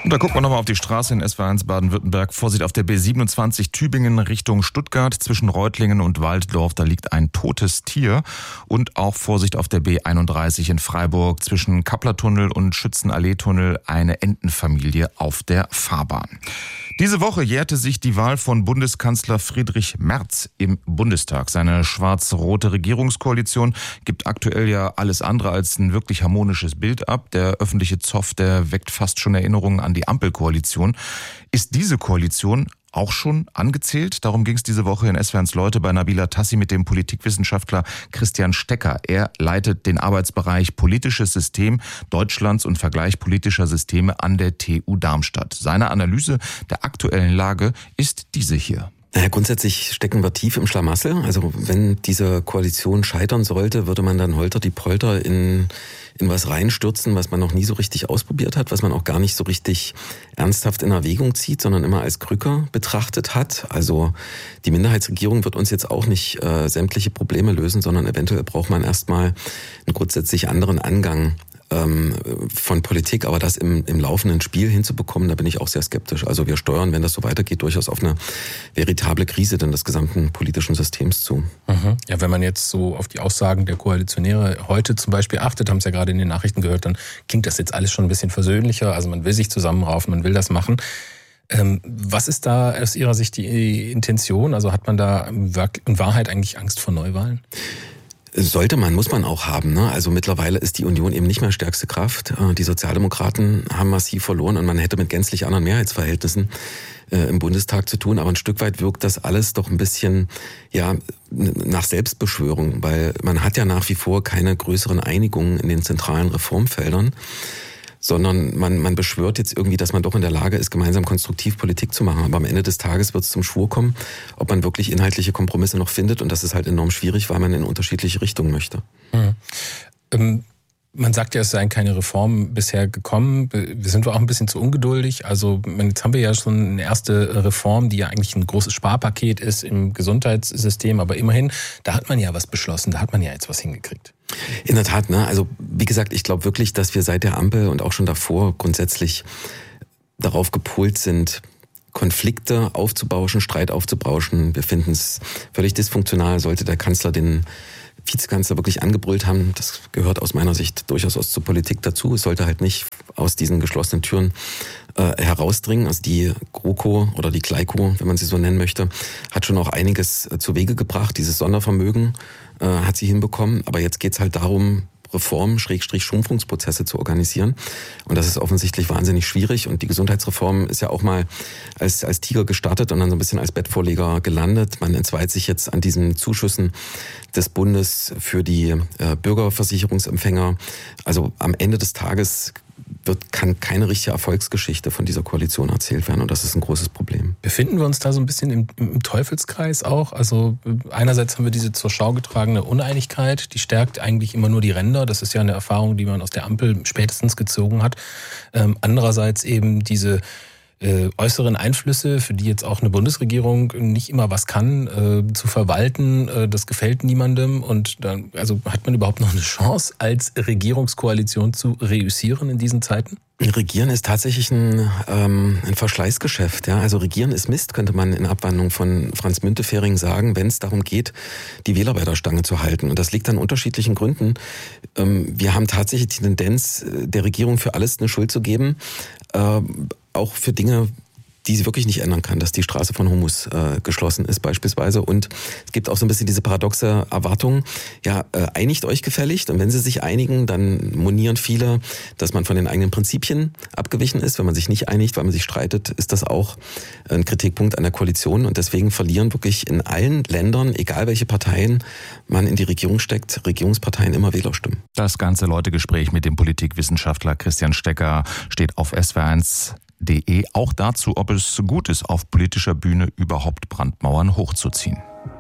Und da gucken wir nochmal auf die Straße in SW1 Baden-Württemberg. Vorsicht auf der B27 Tübingen Richtung Stuttgart zwischen Reutlingen und Walddorf. Da liegt ein totes Tier. Und auch Vorsicht auf der B31 in Freiburg zwischen Kapplertunnel und Schützenallee-Tunnel. Eine Entenfamilie auf der Fahrbahn. Diese Woche jährte sich die Wahl von Bundeskanzler Friedrich Merz im Bundestag. Seine schwarz-rote Regierungskoalition gibt aktuell ja alles andere als ein wirklich harmonisches Bild ab. Der öffentliche Zoff, der weckt fast schon Erinnerungen an die Ampelkoalition. Ist diese Koalition auch schon angezählt? Darum ging es diese Woche in SW1 Leute bei Nabila Tassi mit dem Politikwissenschaftler Christian Stecker. Er leitet den Arbeitsbereich Politisches System Deutschlands und Vergleich politischer Systeme an der TU Darmstadt. Seine Analyse der aktuellen Lage ist diese hier. Naja, grundsätzlich stecken wir tief im Schlamassel. Also wenn diese Koalition scheitern sollte, würde man dann holter die Polter in was reinstürzen, was man noch nie so richtig ausprobiert hat, was man auch gar nicht so richtig ernsthaft in Erwägung zieht, sondern immer als Krücke betrachtet hat. Also die Minderheitsregierung wird uns jetzt auch nicht sämtliche Probleme lösen, sondern eventuell braucht man erstmal einen grundsätzlich anderen Angang von Politik, aber das im laufenden Spiel hinzubekommen, da bin ich auch sehr skeptisch. Also wir steuern, wenn das so weitergeht, durchaus auf eine veritable Krise denn des gesamten politischen Systems zu. Ja, wenn man jetzt so auf die Aussagen der Koalitionäre heute zum Beispiel achtet, haben es ja gerade in den Nachrichten gehört, dann klingt das jetzt alles schon ein bisschen versöhnlicher. Also man will sich zusammenraufen, man will das machen. Was ist da aus Ihrer Sicht die Intention? Also hat man da in Wahrheit eigentlich Angst vor Neuwahlen? Sollte man, muss man auch haben, ne? Also mittlerweile ist die Union eben nicht mehr stärkste Kraft. Die Sozialdemokraten haben massiv verloren und man hätte mit gänzlich anderen Mehrheitsverhältnissen im Bundestag zu tun. Aber ein Stück weit wirkt das alles doch ein bisschen nach Selbstbeschwörung, weil man hat ja nach wie vor keine größeren Einigungen in den zentralen Reformfeldern, sondern man beschwört jetzt irgendwie, dass man doch in der Lage ist, gemeinsam konstruktiv Politik zu machen. Aber am Ende des Tages wird es zum Schwur kommen, ob man wirklich inhaltliche Kompromisse noch findet. Und das ist halt enorm schwierig, weil man in unterschiedliche Richtungen möchte. Man sagt ja, es seien keine Reformen bisher gekommen. Wir sind auch ein bisschen zu ungeduldig. Also jetzt haben wir ja schon eine erste Reform, die ja eigentlich ein großes Sparpaket ist im Gesundheitssystem. Aber immerhin, da hat man ja was beschlossen, da hat man ja jetzt was hingekriegt. In der Tat, ne? Also wie gesagt, ich glaube wirklich, dass wir seit der Ampel und auch schon davor grundsätzlich darauf gepolt sind, Konflikte aufzubauschen, Streit aufzubauschen. Wir finden es völlig dysfunktional, sollte der Kanzler den Vizekanzler wirklich angebrüllt haben. Das gehört aus meiner Sicht durchaus zur Politik dazu. Es sollte halt nicht aus diesen geschlossenen Türen herausdringen. Also die GroKo oder die Kleiko, wenn man sie so nennen möchte, hat schon auch einiges zu Wege gebracht. Dieses Sondervermögen hat sie hinbekommen. Aber jetzt geht's halt darum, Reform-Schrumpfungsprozesse zu organisieren. Und das ist offensichtlich wahnsinnig schwierig. Und die Gesundheitsreform ist ja auch mal als Tiger gestartet und dann so ein bisschen als Bettvorleger gelandet. Man entzweit sich jetzt an diesen Zuschüssen des Bundes für die Bürgerversicherungsempfänger. Also am Ende des Tages kann keine richtige Erfolgsgeschichte von dieser Koalition erzählt werden und das ist ein großes Problem. Befinden wir uns da so ein bisschen im Teufelskreis auch? Also einerseits haben wir diese zur Schau getragene Uneinigkeit, die stärkt eigentlich immer nur die Ränder. Das ist ja eine Erfahrung, die man aus der Ampel spätestens gezogen hat. Andererseits eben diese äußeren Einflüsse, für die jetzt auch eine Bundesregierung nicht immer was kann, zu verwalten, das gefällt niemandem und dann, also hat man überhaupt noch eine Chance, als Regierungskoalition zu reüssieren in diesen Zeiten? Regieren ist tatsächlich ein Verschleißgeschäft. Ja? Also Regieren ist Mist, könnte man in Abwandlung von Franz Müntefering sagen, wenn es darum geht, die Wähler bei der Stange zu halten. Und das liegt an unterschiedlichen Gründen. Wir haben tatsächlich die Tendenz, der Regierung für alles eine Schuld zu geben, auch für Dinge, die sie wirklich nicht ändern kann, dass die Straße von Humus geschlossen ist beispielsweise. Und es gibt auch so ein bisschen diese paradoxe Erwartung, ja, einigt euch gefälligst. Und wenn sie sich einigen, dann monieren viele, dass man von den eigenen Prinzipien abgewichen ist. Wenn man sich nicht einigt, weil man sich streitet, ist das auch ein Kritikpunkt an der Koalition. Und deswegen verlieren wirklich in allen Ländern, egal welche Parteien man in die Regierung steckt, Regierungsparteien immer Wählerstimmen. Das ganze Leute-Gespräch mit dem Politikwissenschaftler Christian Stecker steht auf SW1.de. Auch dazu, ob es gut ist, auf politischer Bühne überhaupt Brandmauern hochzuziehen.